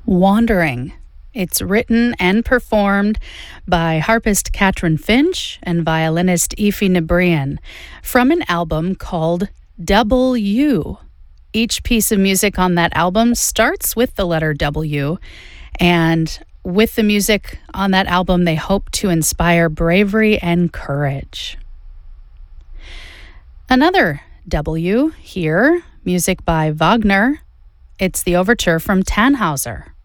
Wandering. It's written and performed by harpist Katrin Finch and violinist Aoife Nebrian from an album called W. Each piece of music on that album starts with the letter W, and with the music on that album, they hope to inspire bravery and courage. Another W here, music by Wagner. It's the overture from Tannhauser.